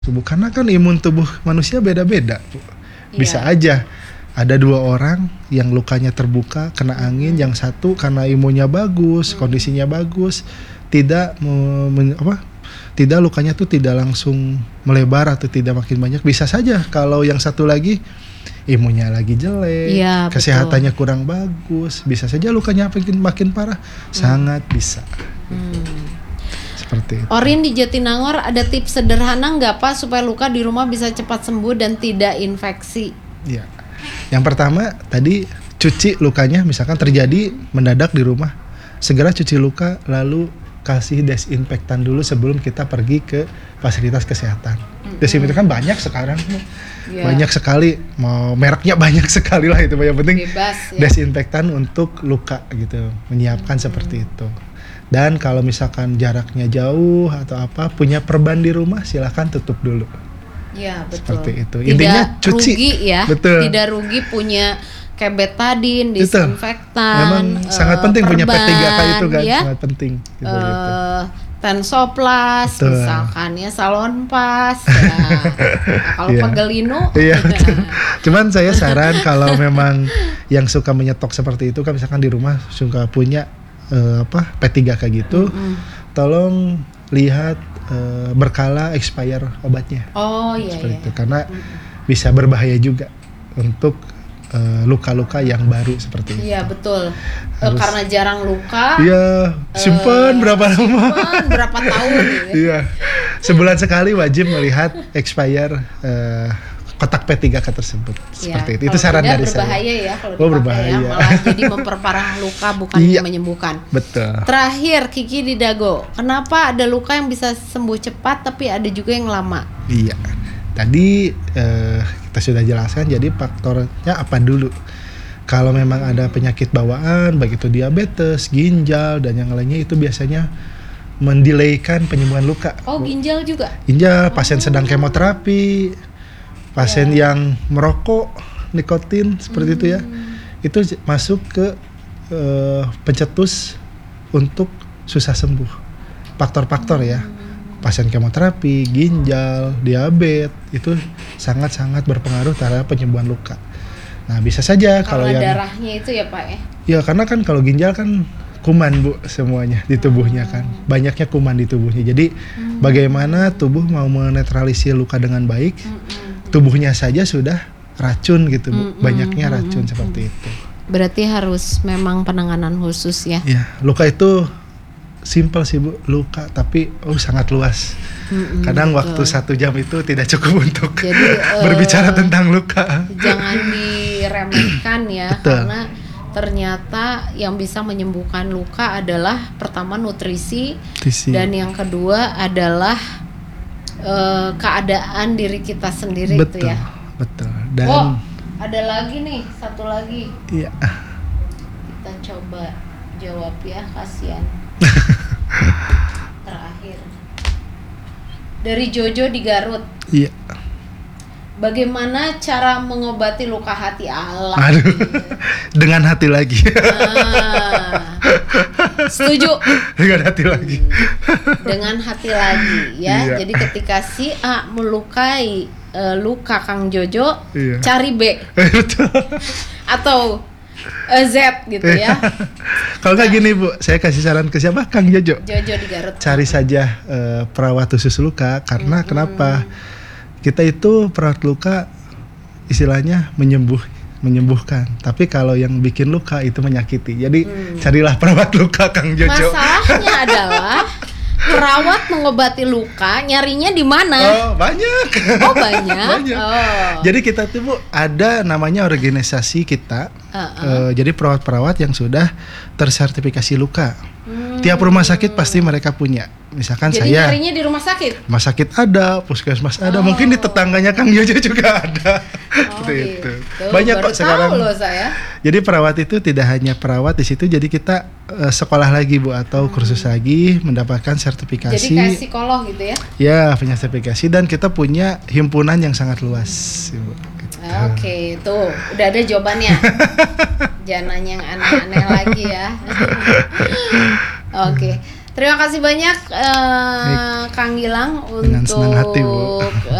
tubuh, karena kan imun tubuh manusia beda-beda, Bu. Bisa Iya. aja ada 2 orang yang lukanya terbuka kena angin, yang satu karena imunnya bagus, kondisinya bagus, tidak tidak lukanya tuh tidak langsung melebar atau tidak makin banyak. Bisa saja kalau yang satu lagi imunnya lagi jelek, Iya, kesehatannya kurang bagus, bisa saja lukanya makin parah. Sangat bisa. Seperti itu. Orin di Jatinangor, ada tips sederhana nggak Pak supaya luka di rumah bisa cepat sembuh dan tidak infeksi? Ya. Yang pertama tadi cuci lukanya, misalkan terjadi mendadak di rumah, segera cuci luka lalu kasih desinfektan dulu sebelum kita pergi ke fasilitas kesehatan. Desinfektan banyak sekarang, Iya. banyak sekali, mau mereknya banyak sekali lah, itu yang penting Bebas ya. desinfektan untuk luka gitu, menyiapkan seperti itu. Dan kalau misalkan jaraknya jauh atau apa, punya perban di rumah, silahkan tutup dulu. Iya, betul. Seperti itu. Tidak Intinya cuci. rugi ya. Betul. Tidak rugi punya kayak betadine, Betul. disinfektan. Memang sangat penting punya perban, P3K itu kan, ya. sangat penting. Gitu. Tensoplas, Betul. misalkan ya, Salonpas. Ya. Nah, kalau Iya. Pegelino, Iya, betul. Cuman saya saran kalau memang yang suka menyetok seperti itu kan, misalkan di rumah suka punya P3K gitu, tolong lihat berkala expire obatnya. Oh iya, Seperti iya. itu, karena bisa berbahaya juga untuk luka-luka yang baru seperti itu. Iya betul. Harus- Karena jarang luka. Iya, simpan berapa lama? simpan berapa tahun gitu ya. Iya, sebulan sekali wajib melihat expire kotak P3K tersebut. Seperti itu. Itu Kalau saran tidak dari berbahaya saya. ya kalau Oh, dipakai berbahaya. ya, malah jadi memperparah luka bukan Iya. menyembuhkan. Betul. Terakhir Kiki di Dago, kenapa ada luka yang bisa sembuh cepat tapi ada juga yang lama? Iya. Tadi kita sudah jelaskan, jadi faktornya apa dulu. Kalau memang ada penyakit bawaan, baik itu diabetes, ginjal, dan yang lainnya, itu biasanya mendelaykan penyembuhan luka. Oh, ginjal juga. Ginjal, pasien sedang kemoterapi, pasien yang merokok, nikotin, seperti itu ya. Itu masuk ke pencetus untuk susah sembuh. Faktor-faktor ya. Pasien kemoterapi, ginjal, diabetes, itu sangat-sangat berpengaruh terhadap penyembuhan luka. Nah, bisa saja kalau Karena yang darahnya itu ya Pak ya. ya, karena kan kalau ginjal kan kuman, Bu, semuanya di tubuhnya kan. Banyaknya kuman di tubuhnya. Jadi bagaimana tubuh mau menetralisir luka dengan baik? Tubuhnya saja sudah racun gitu, Bu. Banyaknya racun seperti itu. Berarti harus memang penanganan khusus ya. Ya, luka itu simpel sih, Bu, luka, tapi sangat luas. Kadang waktu 1 jam itu tidak cukup untuk Jadi, berbicara tentang luka. Jangan diremehkan ya. Betul. Karena ternyata yang bisa menyembuhkan luka adalah pertama nutrisi, dan yang kedua adalah keadaan diri kita sendiri. Betul, itu ya. betul. Dan Oh, ada lagi nih, satu lagi. iya. Kita coba jawab ya, kasihan. Terakhir. Dari Jojo di Garut. Iya. Bagaimana cara mengobati luka hati Allah? Aduh. Dengan hati lagi. Ah, setuju. Dengan hati lagi. Dengan hati lagi ya. Iya. Jadi ketika si A melukai luka Kang Jojo, Iya. cari B Betul. atau Z gitu ya. Kalau nggak gini, Bu, saya kasih saran ke siapa? Kang Jojo. Jojo di Garut. Cari saja perawat khusus luka, karena kenapa? Kita itu perawat luka istilahnya menyembuhkan. Tapi kalau yang bikin luka itu menyakiti. Jadi carilah perawat luka, Kang Jojo. Masalahnya adalah perawat mengobati luka nyarinya di mana? Oh, banyak. Oh, banyak. Banyak. Oh. Jadi kita tuh, Bu, ada namanya organisasi kita. Jadi perawat-perawat yang sudah tersertifikasi luka. Tiap rumah sakit pasti mereka punya. Misalkan Jadi saya nyarinya di rumah sakit. rumah sakit ada, puskesmas ada, mungkin di tetangganya Kang Jojo juga ada. Seperti itu. Banyak Baru kok sekarang. tahu loh saya. Jadi perawat itu tidak hanya perawat di situ, jadi kita sekolah lagi, Bu, atau kursus lagi mendapatkan sertifikasi. Jadi kayak psikolog gitu ya. Ya, punya sertifikasi, dan kita punya himpunan yang sangat luas, Bu. Gitu. Oke, tuh udah ada jawabannya. Jangan nanya yang aneh-aneh lagi ya. Oke, Terima kasih banyak Kang Gilang dengan senang hati, Bu. untuk